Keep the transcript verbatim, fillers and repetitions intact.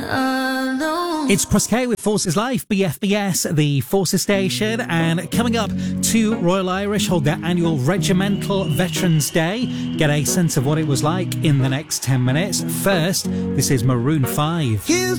It's Chris K with Forces Life, B F B S, the Forces Station, and coming up, two Royal Irish hold their annual Regimental Veterans Day. Get a sense of what it was like in the next ten minutes. First, this is Maroon five.